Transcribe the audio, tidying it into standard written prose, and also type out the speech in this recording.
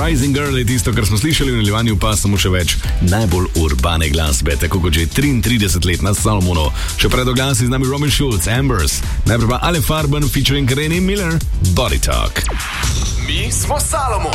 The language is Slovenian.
Rising Girl je tisto, kar smo slišali, v nadaljevanju pa samo še več najbolj urbane glasbe, tako kot že 33 let na Salomonu. Še pred oglasi z nami Robin Schulz, Ambers, najprej pa Ale Farben featuring Rennie Miller, Body Talk. Mi smo Salomon.